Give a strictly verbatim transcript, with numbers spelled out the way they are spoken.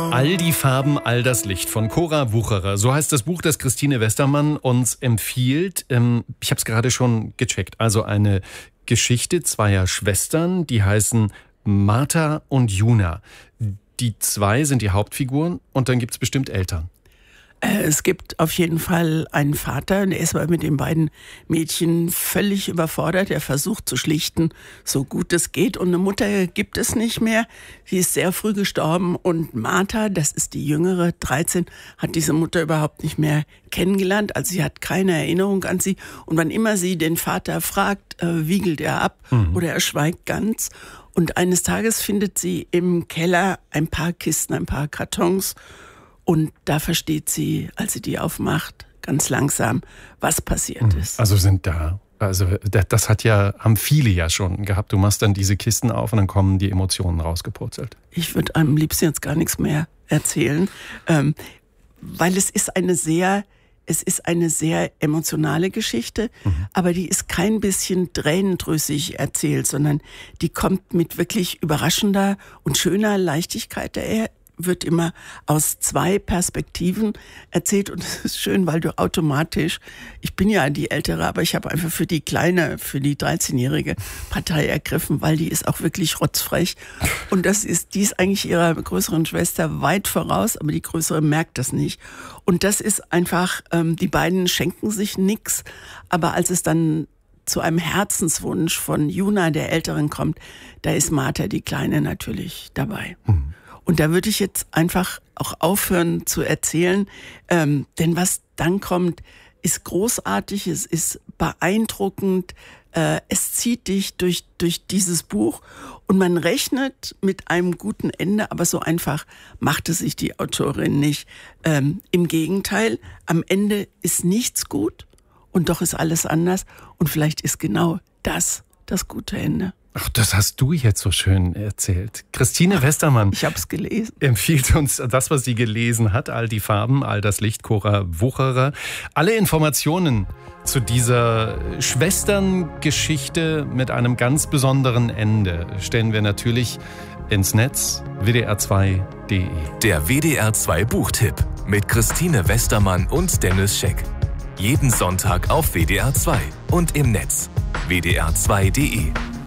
All die Farben, all das Licht von Cora Wucherer. So heißt das Buch, das Christine Westermann uns empfiehlt. Ich habe es gerade schon gecheckt. Also eine Geschichte zweier Schwestern, die heißen Martha und Juna. Die zwei sind die Hauptfiguren und dann gibt es bestimmt Eltern. Es gibt auf jeden Fall einen Vater, der ist aber mit den beiden Mädchen völlig überfordert. Er versucht zu schlichten, so gut es geht. Und eine Mutter gibt es nicht mehr. Sie ist sehr früh gestorben. Und Martha, das ist die jüngere, dreizehn, hat diese Mutter überhaupt nicht mehr kennengelernt. Also sie hat keine Erinnerung an sie. Und wann immer sie den Vater fragt, äh, wiegelt er ab mhm. oder er schweigt ganz. Und eines Tages findet sie im Keller ein paar Kisten, ein paar Kartons. Und da versteht sie, als sie die aufmacht, ganz langsam, was passiert ist. Also sind da, also das hat ja, haben viele ja schon gehabt. Du machst dann diese Kisten auf und dann kommen die Emotionen rausgepurzelt. Ich würde am liebsten jetzt gar nichts mehr erzählen, ähm, weil es ist eine sehr, es ist eine sehr emotionale Geschichte, mhm. aber die ist kein bisschen tränendrüssig erzählt, sondern die kommt mit wirklich überraschender und schöner Leichtigkeit daher. Wird immer aus zwei Perspektiven erzählt und es ist schön, weil du automatisch, ich bin ja die Ältere, aber ich habe einfach für die Kleine, für die dreizehnjährige Partei ergriffen, weil die ist auch wirklich rotzfrech und das ist, die ist eigentlich ihrer größeren Schwester weit voraus, aber die größere merkt das nicht und das ist einfach, ähm, die beiden schenken sich nix, aber als es dann zu einem Herzenswunsch von Juna, der Älteren, kommt, da ist Martha, die Kleine, natürlich dabei. Mhm. Und da würde ich jetzt einfach auch aufhören zu erzählen, ähm, denn was dann kommt, ist großartig, es ist beeindruckend, äh, es zieht dich durch, durch dieses Buch und man rechnet mit einem guten Ende, aber so einfach macht es sich die Autorin nicht. Ähm, im Gegenteil, am Ende ist nichts gut und doch ist alles anders und vielleicht ist genau das das gute Ende. Ach, das hast du jetzt so schön erzählt. Christine Ach, Westermann. Ich habe es gelesen. Empfiehlt uns das, was sie gelesen hat. All die Farben, all das Licht, Cora Wucherer. Alle Informationen zu dieser Schwesterngeschichte mit einem ganz besonderen Ende stellen wir natürlich ins Netz w d r zwei punkt d e. Der W D R zwei Buchtipp mit Christine Westermann und Dennis Scheck. Jeden Sonntag auf W D R zwei und im Netz w d r zwei punkt d e.